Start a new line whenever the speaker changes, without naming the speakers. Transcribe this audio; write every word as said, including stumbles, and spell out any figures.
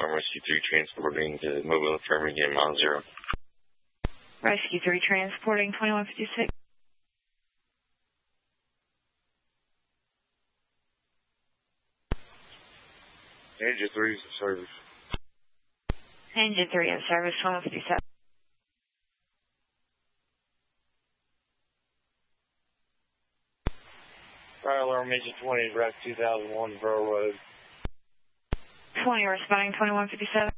Alarm Rescue three transporting to Mobile Infirmary, again, mile zero.
Rescue three transporting twenty-one fifty-six.
Engine three is in service.
Engine three in service, twenty-one fifty-seven.
Fire alarm engine twenty, Route two thousand one, Burrow Road.
twenty responding, twenty-one fifty-seven.